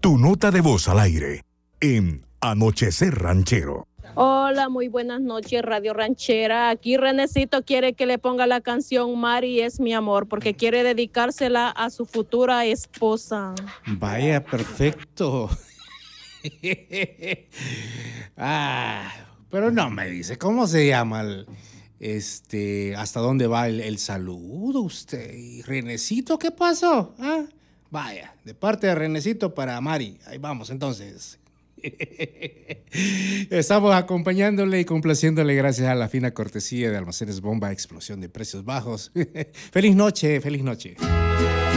Tu nota de voz al aire en Anochecer Ranchero. Hola, muy buenas noches, Radio Ranchera. Aquí Renecito quiere que le ponga la canción Mari es mi amor, porque quiere dedicársela a su futura esposa. Vaya, perfecto. Pero no me dice, ¿cómo se llama hasta dónde va el saludo usted? ¿Y Renecito qué pasó? Vaya, de parte de Renecito para Mari. Ahí vamos, entonces. Estamos acompañándole y complaciéndole gracias a la fina cortesía de Almacenes Bomba, explosión de precios bajos. Feliz noche, feliz noche.